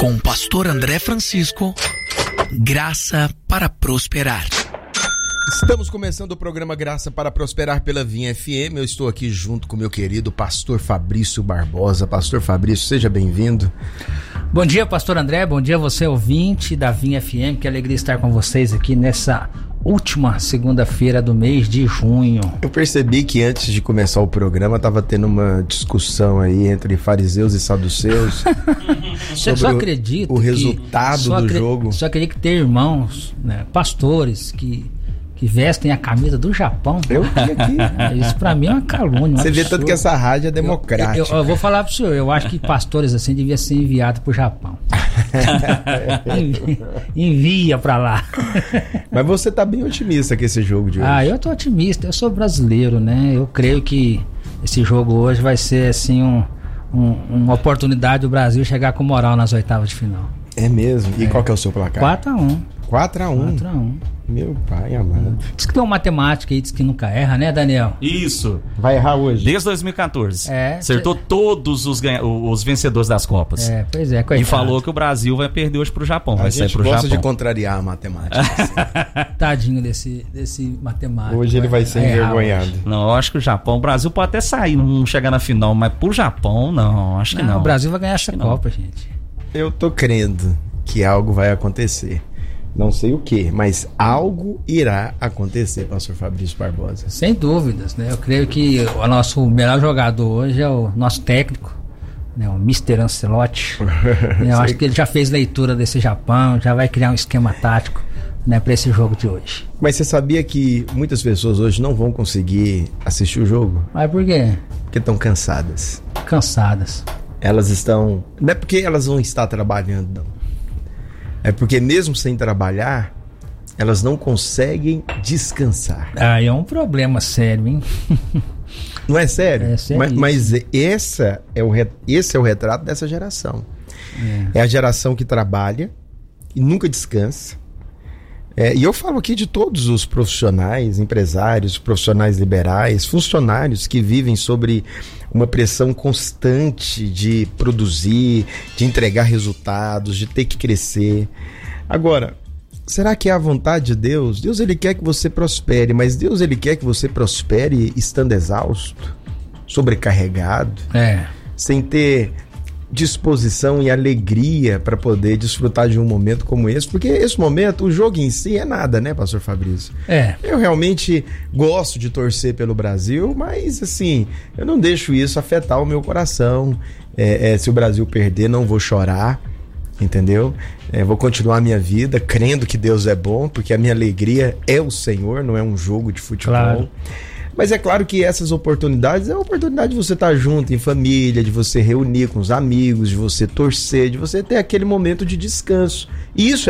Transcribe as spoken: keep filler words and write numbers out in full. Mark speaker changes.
Speaker 1: Com o pastor André Francisco, Graça para Prosperar.
Speaker 2: Estamos começando o programa Graça para Prosperar pela Vinha F M. Eu estou aqui junto com meu querido pastor Fabrício Barbosa. Pastor Fabrício, seja bem-vindo.
Speaker 3: Bom dia, pastor André. Bom dia, você ouvinte da Vinha F M. Que alegria estar com vocês aqui nessa última segunda-feira do mês de junho.
Speaker 2: Eu percebi que antes de começar o programa estava tendo uma discussão aí entre fariseus e saduceus sobre
Speaker 3: só acredito
Speaker 2: o, o resultado
Speaker 3: só
Speaker 2: do
Speaker 3: acri-
Speaker 2: jogo.
Speaker 3: Só queria que ter irmãos, né, pastores que, que vestem a camisa do Japão.
Speaker 2: Eu vi aqui.
Speaker 3: Isso pra mim é uma calúnia. Um
Speaker 2: Você vê
Speaker 3: absurdo.
Speaker 2: tanto que essa rádio é democrática.
Speaker 3: Eu, eu, eu vou falar pro senhor, eu acho que pastores assim deviam ser enviados pro Japão. Envi- Envia pra lá.
Speaker 2: Mas você tá bem otimista com esse jogo de hoje.
Speaker 3: Ah, eu tô otimista, eu sou brasileiro, né? Eu creio que esse jogo hoje vai ser assim um, um, uma oportunidade do Brasil chegar com moral nas oitavas de final.
Speaker 2: É mesmo? E
Speaker 3: É.
Speaker 2: qual que é o seu placar?
Speaker 3: quatro a um.
Speaker 2: quatro a um.
Speaker 3: quatro a um.
Speaker 2: Meu pai amado.
Speaker 3: Diz que tem uma matemática aí, diz que nunca erra, né, Daniel?
Speaker 4: Isso.
Speaker 2: Vai errar hoje.
Speaker 4: Desde dois mil e quatorze.
Speaker 3: É.
Speaker 4: Acertou todos os, ganha- os vencedores das Copas.
Speaker 3: É, pois é, coitado.
Speaker 4: E falou que o Brasil vai perder hoje pro Japão.
Speaker 2: A
Speaker 4: Vai sair
Speaker 2: gente
Speaker 4: pro
Speaker 2: gosta
Speaker 4: Japão.
Speaker 2: de contrariar a matemática.
Speaker 3: Tadinho desse, desse matemático.
Speaker 2: Hoje ele vai ser
Speaker 3: errar
Speaker 2: envergonhado.
Speaker 3: hoje.
Speaker 4: Não, eu acho que o Japão, o Brasil pode até sair, não chegar na final, mas pro Japão, não, acho que
Speaker 3: Não,
Speaker 4: não.
Speaker 3: o Brasil vai ganhar essa
Speaker 4: que não.
Speaker 3: Copa, gente.
Speaker 2: Eu tô crendo que algo vai acontecer. Não sei o que, mas algo irá acontecer, pastor Fabrício Barbosa.
Speaker 3: Sem dúvidas, né? Eu creio que o nosso melhor jogador hoje é o nosso técnico, né? O mister Ancelotti. Eu acho que ele já fez leitura desse Japão, já vai criar um esquema tático, né, para esse jogo de hoje.
Speaker 2: Mas você sabia que muitas pessoas hoje não vão conseguir assistir o jogo?
Speaker 3: Mas por quê?
Speaker 2: Porque estão cansadas.
Speaker 3: Cansadas.
Speaker 2: Elas estão... Não é porque elas vão estar trabalhando, não. É porque mesmo sem trabalhar, elas não conseguem descansar.
Speaker 3: Aí é um problema sério, hein?
Speaker 2: Não é sério?
Speaker 3: É sério.
Speaker 2: Mas, mas essa é o, re- esse é o retrato dessa geração. É, é a geração que trabalha e nunca descansa. É, e eu falo aqui de todos os profissionais, empresários, profissionais liberais, funcionários que vivem sobre uma pressão constante de produzir, de entregar resultados, de ter que crescer. Agora, será que é a vontade de Deus? Deus ele quer que você prospere, mas Deus ele quer que você prospere estando exausto, sobrecarregado,
Speaker 3: É.
Speaker 2: sem ter disposição e alegria para poder desfrutar de um momento como esse, porque esse momento, o jogo em si é nada, né, pastor Fabrício?
Speaker 3: É.
Speaker 2: Eu realmente gosto de torcer pelo Brasil, mas assim, eu não deixo isso afetar o meu coração. É, é, se o Brasil perder, não vou chorar, entendeu? É, vou continuar a minha vida crendo que Deus é bom, porque a minha alegria é o Senhor, não é um jogo de futebol.
Speaker 3: Claro.
Speaker 2: Mas é claro que essas oportunidades é a oportunidade de você estar junto em família, de você reunir com os amigos, de você torcer, de você ter aquele momento de descanso. E isso